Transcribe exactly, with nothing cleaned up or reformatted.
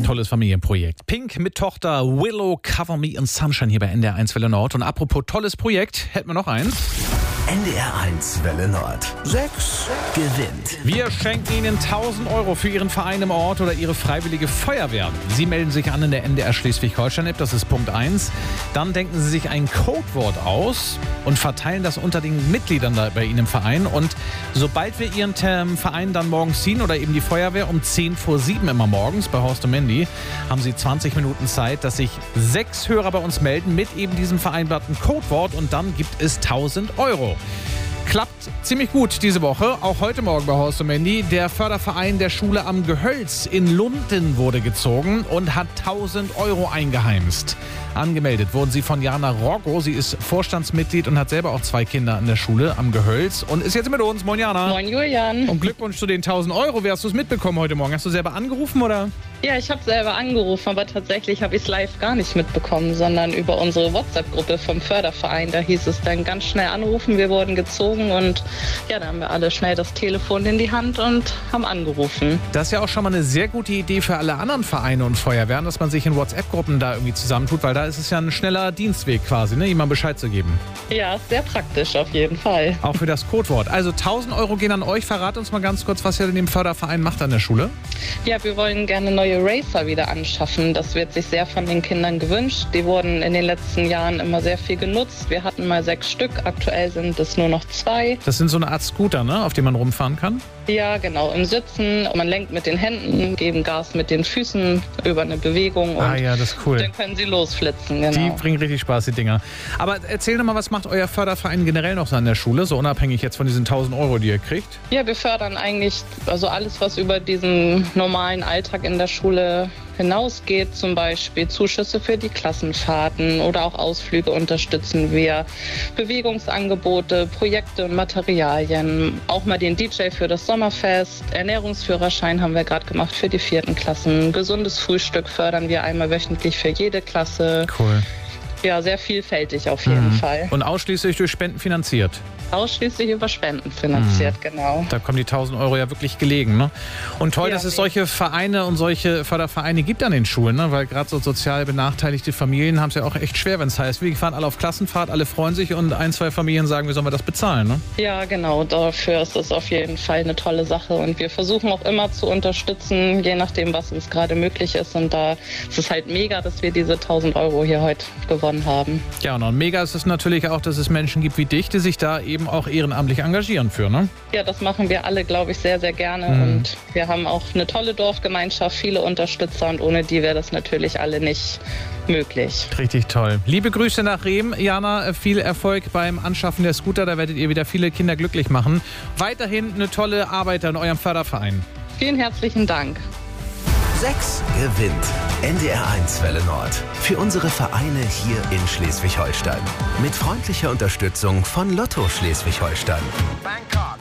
Tolles Familienprojekt. Pink mit Tochter Willow, Cover Me in Sunshine hier bei N D R eins Welle Nord. Und apropos tolles Projekt, hätten wir noch eins. N D R eins Welle Nord. Sechs gewinnt. Wir schenken Ihnen tausend Euro für Ihren Verein im Ort oder Ihre freiwillige Feuerwehr. Sie melden sich an in der N D R Schleswig-Holstein-App, das ist Punkt eins. Dann denken Sie sich ein Codewort aus und verteilen das unter den Mitgliedern da bei Ihnen im Verein. Und sobald wir Ihren ähm, Verein dann morgens ziehen oder eben die Feuerwehr um zehn vor sieben immer morgens bei Horst und Mandy, haben Sie zwanzig Minuten Zeit, dass sich sechs Hörer bei uns melden mit eben diesem vereinbarten Codewort und dann gibt es tausend Euro. Klappt ziemlich gut diese Woche, auch heute Morgen bei Horst und Mandy. Der Förderverein der Schule am Gehölz in Lunden wurde gezogen und hat tausend Euro eingeheimst. Angemeldet wurden sie von Jana Roggo. Sie ist Vorstandsmitglied und hat selber auch zwei Kinder an der Schule am Gehölz und ist jetzt mit uns. Moin Jana. Moin Julian. Und Glückwunsch zu den tausend Euro. Wie hast du es mitbekommen heute Morgen? Hast du selber angerufen oder? Ja, ich habe selber angerufen, aber tatsächlich habe ich es live gar nicht mitbekommen, sondern über unsere WhatsApp-Gruppe vom Förderverein. Da hieß es dann ganz schnell anrufen, wir wurden gezogen und ja, da haben wir alle schnell das Telefon in die Hand und haben angerufen. Das ist ja auch schon mal eine sehr gute Idee für alle anderen Vereine und Feuerwehren, dass man sich in WhatsApp-Gruppen da irgendwie zusammentut, weil da ist es ja ein schneller Dienstweg quasi, ne, jemandem Bescheid zu geben. Ja, sehr praktisch auf jeden Fall. Auch für das Codewort. Also tausend Euro gehen an euch. Verrat uns mal ganz kurz, was ihr in dem Förderverein macht an der Schule. Ja, wir wollen gerne neue Racer wieder anschaffen. Das wird sich sehr von den Kindern gewünscht. Die wurden in den letzten Jahren immer sehr viel genutzt. Wir hatten mal sechs Stück, aktuell sind es nur noch zwei. Das sind so eine Art Scooter, ne, auf dem man rumfahren kann? Ja, genau, im Sitzen. Man lenkt mit den Händen, geben Gas mit den Füßen über eine Bewegung und ah ja, das ist cool. Dann können sie losflitzen. Genau. Die bringen richtig Spaß, die Dinger. Aber erzähl doch mal, was macht euer Förderverein generell noch so an der Schule, so unabhängig jetzt von diesen tausend Euro, die ihr kriegt? Ja, wir fördern eigentlich also alles, was über diesen normalen Alltag in der Schule hinausgeht, zum Beispiel Zuschüsse für die Klassenfahrten oder auch Ausflüge unterstützen wir, Bewegungsangebote, Projekte und Materialien, auch mal den D J für das Sommerfest, Ernährungsführerschein haben wir gerade gemacht für die vierten Klassen, gesundes Frühstück fördern wir einmal wöchentlich für jede Klasse. Cool. Ja, sehr vielfältig auf jeden mhm. Fall. Und ausschließlich durch Spenden finanziert? Ausschließlich über Spenden finanziert, mhm. genau. Da kommen die tausend Euro ja wirklich gelegen, ne? Und toll, ja, dass es solche Vereine und solche Fördervereine gibt an den Schulen, ne? Weil gerade so sozial benachteiligte Familien haben es ja auch echt schwer, wenn es heißt, wir fahren alle auf Klassenfahrt, alle freuen sich und ein, zwei Familien sagen, wie sollen wir das bezahlen, ne? Ja, genau. Dafür ist es auf jeden Fall eine tolle Sache und wir versuchen auch immer zu unterstützen, je nachdem, was uns gerade möglich ist. Und da ist es halt mega, dass wir diese tausend Euro hier heute gewonnen haben. Ja, und mega ist es natürlich auch, dass es Menschen gibt wie dich, die sich da eben auch ehrenamtlich engagieren für, ne? Ja, das machen wir alle, glaube ich, sehr, sehr gerne. Mhm. Und wir haben auch eine tolle Dorfgemeinschaft, viele Unterstützer und ohne die wäre das natürlich alle nicht möglich. Richtig toll. Liebe Grüße nach Rehm. Jana, viel Erfolg beim Anschaffen der Scooter. Da werdet ihr wieder viele Kinder glücklich machen. Weiterhin eine tolle Arbeit an eurem Förderverein. Vielen herzlichen Dank. Sechs gewinnt. N D R eins Welle Nord. Für unsere Vereine hier in Schleswig-Holstein. Mit freundlicher Unterstützung von Lotto Schleswig-Holstein.